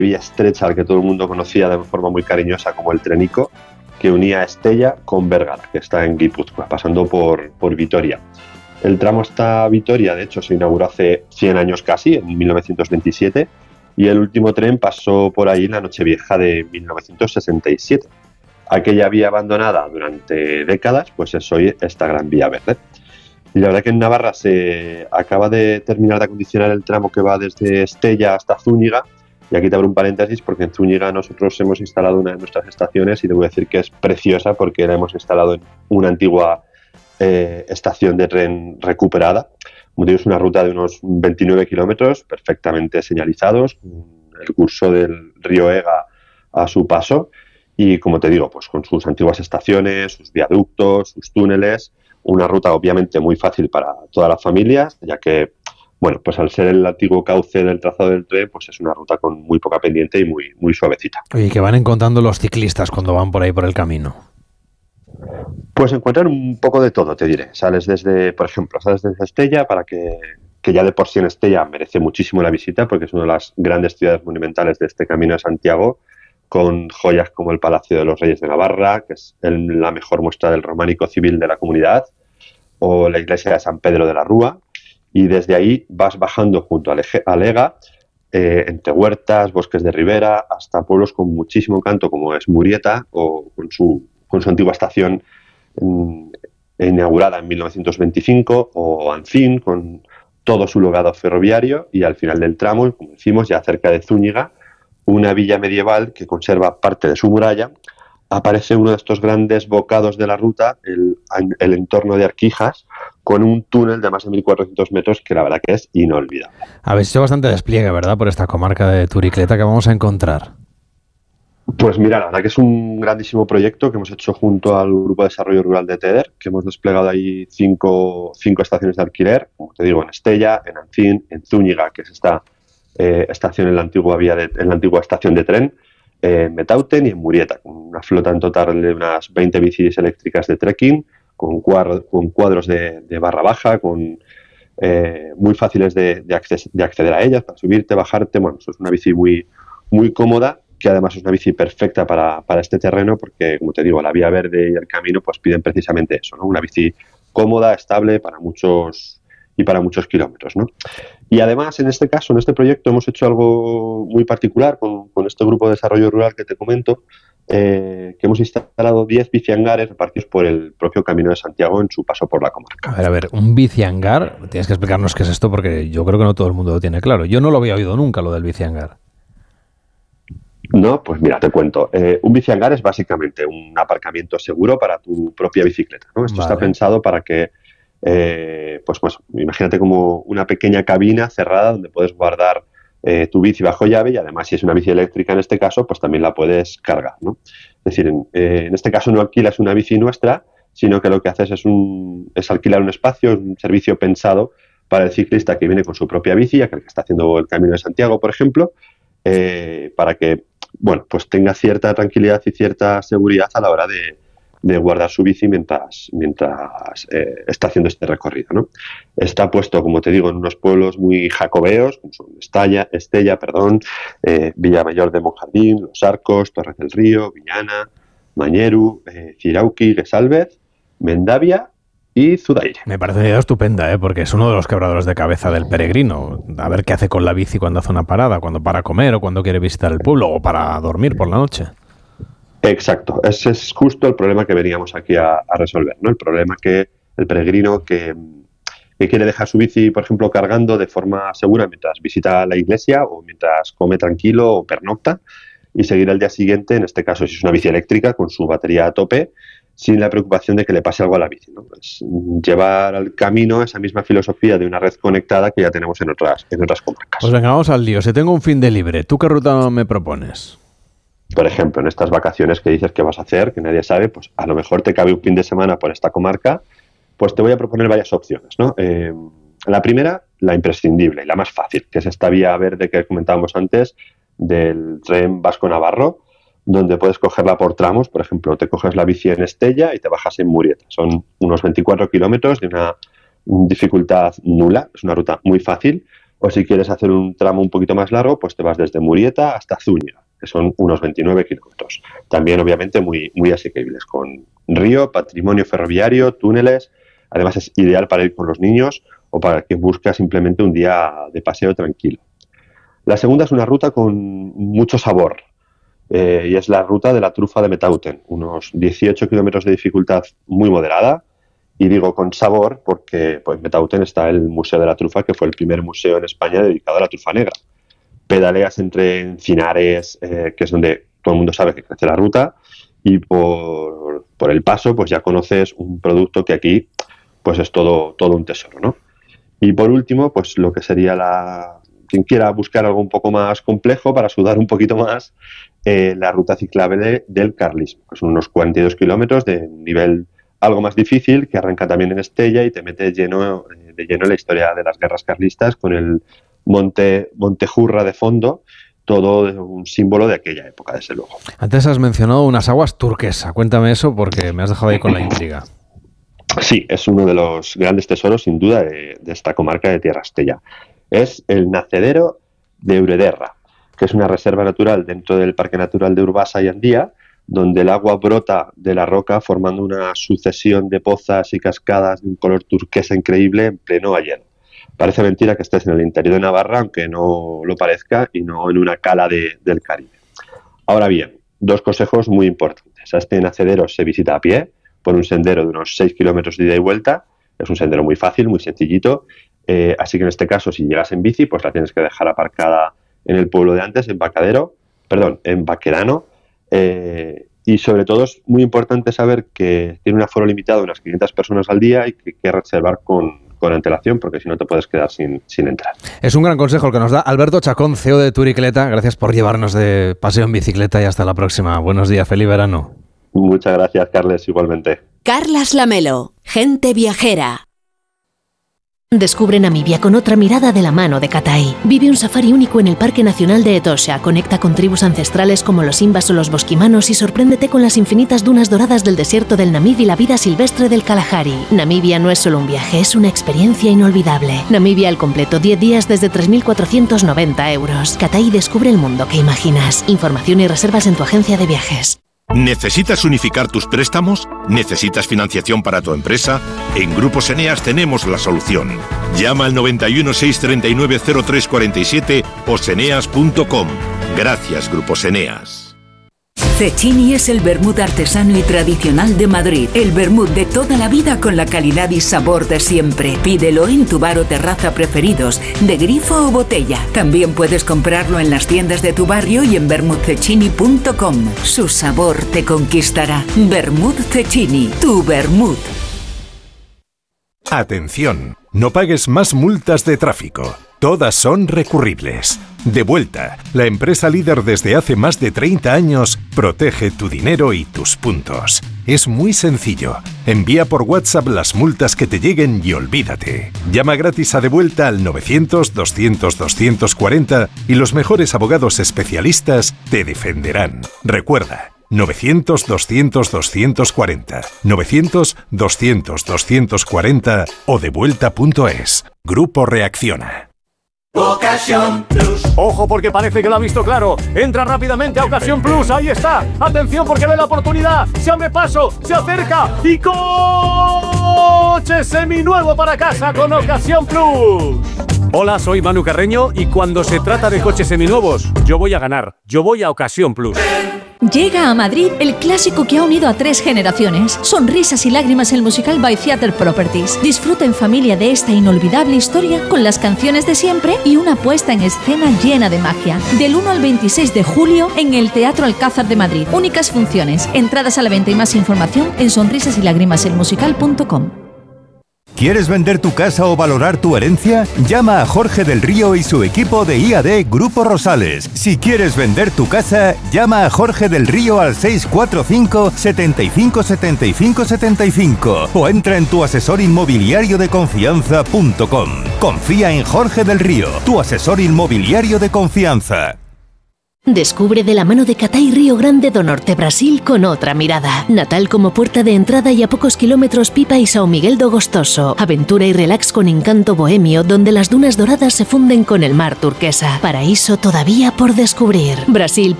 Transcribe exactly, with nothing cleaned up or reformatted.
vía estrecha al que todo el mundo conocía de forma muy cariñosa como el Trenico, que unía Estella con Bergara, que está en Guipúzcoa, pasando por, por Vitoria. El tramo hasta Vitoria, de hecho, se inauguró hace cien años casi, en mil novecientos veintisiete, y el último tren pasó por ahí en la Nochevieja de mil novecientos sesenta y siete. Aquella vía abandonada durante décadas, pues es hoy esta gran vía verde. Y la verdad que en Navarra se acaba de terminar de acondicionar el tramo que va desde Estella hasta Zúñiga, y aquí te abro un paréntesis porque en Zúñiga nosotros hemos instalado una de nuestras estaciones y te voy a decir que es preciosa porque la hemos instalado en una antigua eh, estación de tren recuperada. Como te digo, es una ruta de unos veintinueve kilómetros perfectamente señalizados, el curso del río Ega a su paso y, como te digo, pues con sus antiguas estaciones, sus viaductos, sus túneles, una ruta obviamente muy fácil para todas las familias, ya que, bueno, pues al ser el antiguo cauce del trazado del tren, pues es una ruta con muy poca pendiente y muy, muy suavecita. Oye, ¿qué van encontrando los ciclistas cuando van por ahí por el camino? Pues encuentran un poco de todo, te diré. Sales desde, por ejemplo, sales desde Estella, para que, que ya de por sí en Estella merece muchísimo la visita, porque es una de las grandes ciudades monumentales de este Camino de Santiago, con joyas como el Palacio de los Reyes de Navarra, que es el, la mejor muestra del románico civil de la comunidad, o la iglesia de San Pedro de la Rúa, y desde ahí vas bajando junto a Lega, eh, entre huertas, bosques de ribera, hasta pueblos con muchísimo encanto como es Murieta, o con su, con su antigua estación en, inaugurada en mil novecientos veinticinco, o Ancín, con todo su legado ferroviario, y al final del tramo, como decimos, ya cerca de Zúñiga, una villa medieval que conserva parte de su muralla. Aparece uno de estos grandes bocados de la ruta, el, el entorno de Arquijas, con un túnel de más de mil cuatrocientos metros que la verdad que es inolvidable. Habéis hecho bastante despliegue, ¿verdad?, por esta comarca de Turicleta que vamos a encontrar. Pues mira, la verdad que es un grandísimo proyecto que hemos hecho junto al Grupo de Desarrollo Rural de Teder, que hemos desplegado ahí cinco, cinco estaciones de alquiler, como te digo, en Estella, en Ancín, en Zúñiga, que es esta eh, estación en la antigua vía de, en la antigua estación de tren, eh, en Metauten y en Murieta, con una flota en total de unas veinte bicis eléctricas de trekking, con, cuadro, con cuadros de, de barra baja, con eh, muy fáciles de, de, acces, de acceder a ellas, para subirte, bajarte. Bueno, eso es una bici muy, muy cómoda, que además es una bici perfecta para, para este terreno, porque, como te digo, la vía verde y el camino pues piden precisamente eso, ¿no? Una bici cómoda, estable para muchos y para muchos kilómetros, ¿no? Y además, en este caso, en este proyecto, hemos hecho algo muy particular con, con este grupo de desarrollo rural que te comento, eh, que hemos instalado diez bicihangares repartidos por el propio Camino de Santiago en su paso por la comarca. A ver, a ver, un bicihangar, tienes que explicarnos qué es esto, porque yo creo que no todo el mundo lo tiene claro. Yo no lo había oído nunca, lo del bicihangar. No, pues mira, te cuento. Eh, un bicihangar es básicamente un aparcamiento seguro para tu propia bicicleta, ¿no? Esto vale. Está pensado para que, eh, pues, pues imagínate como una pequeña cabina cerrada donde puedes guardar eh, tu bici bajo llave, y además, si es una bici eléctrica en este caso, pues también la puedes cargar, ¿no? Es decir, en, eh, en este caso no alquilas una bici nuestra, sino que lo que haces es, un, es alquilar un espacio, un servicio pensado para el ciclista que viene con su propia bici, aquel que está haciendo el Camino de Santiago, por ejemplo, eh, para que bueno, pues tenga cierta tranquilidad y cierta seguridad a la hora de, de guardar su bici mientras, mientras eh, está haciendo este recorrido, ¿no? Está puesto, como te digo, en unos pueblos muy jacobeos, como son Estella, Estella perdón, eh, Villamayor de Monjardín, Los Arcos, Torres del Río, Villana, Mañeru, eh, Cirauqui, Gesalvez, Mendavia y Zudaire. Me parece una idea estupenda, ¿eh? Porque es uno de los quebradores de cabeza del peregrino. A ver qué hace con la bici cuando hace una parada, cuando para comer o cuando quiere visitar el pueblo o para dormir por la noche. Exacto, ese es justo el problema que veníamos aquí a, a resolver, ¿no? El problema que el peregrino que, que quiere dejar su bici, por ejemplo, cargando de forma segura mientras visita la iglesia o mientras come tranquilo o pernocta, y seguir al día siguiente, en este caso si es una bici eléctrica, con su batería a tope, sin la preocupación de que le pase algo a la bici, ¿no? Pues llevar al camino esa misma filosofía de una red conectada que ya tenemos en otras, en otras comarcas. Pues venga, vamos al lío. Si tengo un fin de libre, ¿tú qué ruta me propones? Por ejemplo, en estas vacaciones que dices que vas a hacer, que nadie sabe, pues a lo mejor te cabe un fin de semana por esta comarca, pues te voy a proponer varias opciones, ¿no? Eh, la primera, la imprescindible y la más fácil, que es esta vía verde que comentábamos antes del tren Vasco-Navarro, donde puedes cogerla por tramos. Por ejemplo, te coges la bici en Estella y te bajas en Murieta. Son unos veinticuatro kilómetros de una dificultad nula, es una ruta muy fácil, O si quieres hacer un tramo un poquito más largo, pues te vas desde Murieta hasta Zúñiga, que son unos veintinueve kilómetros. También, obviamente, muy, muy asequibles, con río, patrimonio ferroviario, túneles. Además, es ideal para ir con los niños o para quien busca simplemente un día de paseo tranquilo. La segunda es una ruta con mucho sabor, eh, y es la ruta de la trufa de Metauten, unos dieciocho kilómetros de dificultad muy moderada. Y digo con sabor porque pues, en Metauten está el Museo de la Trufa, que fue el primer museo en España dedicado a la trufa negra. Pedaleas entre encinares, eh, que es donde todo el mundo sabe que crece la ruta, y por, por el paso pues ya conoces un producto que aquí pues es todo, todo un tesoro, ¿no? Y por último, pues lo que sería la... Quien quiera buscar algo un poco más complejo para sudar un poquito más, eh, la ruta ciclable del Carlismo, que son unos cuarenta y dos kilómetros de nivel algo más difícil, que arranca también en Estella y te mete lleno, de lleno en la historia de las guerras carlistas, con el monte Montejurra de fondo, todo un símbolo de aquella época, desde luego. Antes has mencionado unas aguas turquesa. Cuéntame eso porque me has dejado ahí con la intriga. Sí, es uno de los grandes tesoros, sin duda, de, de esta comarca de Tierra Estella. Es el nacedero de Urederra, que es una reserva natural dentro del Parque Natural de Urbasa y Andía, donde el agua brota de la roca formando una sucesión de pozas y cascadas de un color turquesa increíble en pleno hielo. Parece mentira que estés en el interior de Navarra, aunque no lo parezca, y no en una cala de, del Caribe. Ahora bien, dos consejos muy importantes. A este nacedero se visita a pie, por un sendero de unos seis kilómetros de ida y vuelta. Es un sendero muy fácil, muy sencillito. Eh, así que en este caso, si llegas en bici, pues la tienes que dejar aparcada en el pueblo de antes, en Bacadero, perdón, en Baquedano. Eh, y sobre todo es muy importante saber que tiene un aforo limitado de unas quinientas personas al día y que hay que reservar con, con antelación, porque si no te puedes quedar sin, sin entrar. Es un gran consejo el que nos da Alberto Chacón, C E O de Turicleta. Gracias por llevarnos de paseo en bicicleta y hasta la próxima. Buenos días, feliz verano. Muchas gracias, Carles, igualmente. Carlas Lamelo, gente viajera. Descubre Namibia con otra mirada de la mano de Katai. Vive un safari único en el Parque Nacional de Etosha, conecta con tribus ancestrales como los Imbas o los Bosquimanos y sorpréndete con las infinitas dunas doradas del desierto del Namib y la vida silvestre del Kalahari. Namibia no es solo un viaje, es una experiencia inolvidable. Namibia al completo, diez días desde tres mil cuatrocientos noventa euros. Katai, descubre el mundo que imaginas. Información y reservas en tu agencia de viajes. ¿Necesitas unificar tus préstamos? ¿Necesitas financiación para tu empresa? En Grupos Eneas tenemos la solución. Llama al noventa y uno, seiscientos treinta y nueve, cero tres cuarenta y siete o seneas punto com. Gracias, Grupos Eneas. Cecchini es el vermut artesano y tradicional de Madrid. El vermut de toda la vida con la calidad y sabor de siempre. Pídelo en tu bar o terraza preferidos, de grifo o botella. También puedes comprarlo en las tiendas de tu barrio y en vermut cecchini punto com. Su sabor te conquistará. Vermut Cecchini, tu vermut. Atención, no pagues más multas de tráfico. Todas son recurribles. Devuelta, la empresa líder desde hace más de treinta años, protege tu dinero y tus puntos. Es muy sencillo. Envía por WhatsApp las multas que te lleguen y olvídate. Llama gratis a Devuelta al novecientos, doscientos, doscientos cuarenta y los mejores abogados especialistas te defenderán. Recuerda, novecientos, doscientos, doscientos cuarenta, novecientos, doscientos, doscientos cuarenta o devuelta punto es. Grupo Reacciona. Ocasión Plus. Ojo porque parece que lo ha visto claro. Entra rápidamente a Ocasión Plus. Ahí está. Atención porque ve la oportunidad. Se abre paso, se acerca y coche seminuevo para casa con Ocasión Plus. Hola, soy Manu Carreño y cuando se trata de coches seminuevos, yo voy a ganar. Yo voy a Ocasión Plus. Llega a Madrid el clásico que ha unido a tres generaciones. Sonrisas y lágrimas, el musical by Theatre Properties. Disfruta en familia de esta inolvidable historia con las canciones de siempre y una puesta en escena llena de magia. Del uno al veintiséis de julio en el Teatro Alcázar de Madrid. Únicas funciones. Entradas a la venta y más información en sonrisas y lágrimas el musical punto com. ¿Quieres vender tu casa o valorar tu herencia? Llama a Jorge del Río y su equipo de I A D Grupo Rosales. Si quieres vender tu casa, llama a Jorge del Río al seis cuatro cinco, setenta y cinco, setenta y cinco, setenta y cinco o entra en tu asesor inmobiliario de confianza punto com. Confía en Jorge del Río, tu asesor inmobiliario de confianza. Descubre de la mano de Cathay Río Grande do Norte, Brasil, con otra mirada. Natal como puerta de entrada y a pocos kilómetros Pipa y São Miguel do Gostoso. Aventura y relax con encanto bohemio, donde las dunas doradas se funden con el mar turquesa. Paraíso todavía por descubrir. Brasil